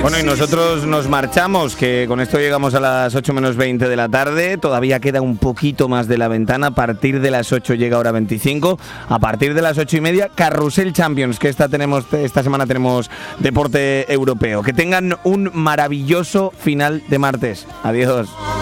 Bueno, y nosotros nos marchamos, que con esto llegamos a las 8 menos 20 de la tarde. Todavía queda un poquito más de la ventana. A partir de las 8 llega hora 25. A partir de las 8:30, Carrusel Champions, que esta semana tenemos deporte europeo. Que tengan un maravilloso final de martes. Adiós.